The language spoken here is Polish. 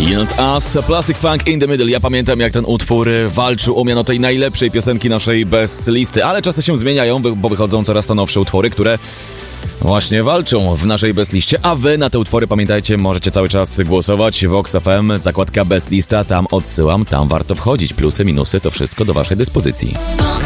Beyond Us, Plastic Funk in the Middle. Ja pamiętam, jak ten utwór walczył o miano tej najlepszej piosenki naszej best listy, ale czasy się zmieniają, bo wychodzą coraz to nowsze utwory, które właśnie walczą w naszej best liście, a wy na te utwory, pamiętajcie, możecie cały czas głosować. Vox FM, zakładka best lista, tam odsyłam, tam warto wchodzić. Plusy, minusy, to wszystko do waszej dyspozycji.